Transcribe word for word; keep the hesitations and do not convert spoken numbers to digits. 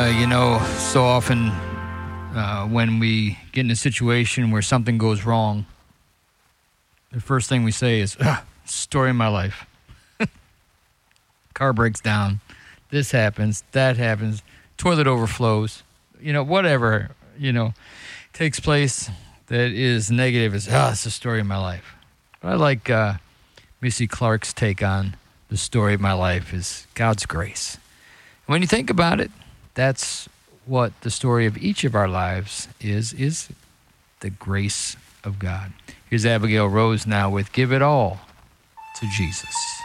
Uh, you know, so often uh, when we get in a situation where something goes wrong, the first thing we say is, "Ugh, story of my life." Car breaks down. This happens. That happens. Toilet overflows. You know, whatever, you know, takes place that is negative is, ah, it's the story of my life. But I like uh, Missy Clark's take on the story of my life is God's grace. When you think about it, that's what the story of each of our lives is, is the grace of God. Here's Abigail Rose now with Give It All to Jesus.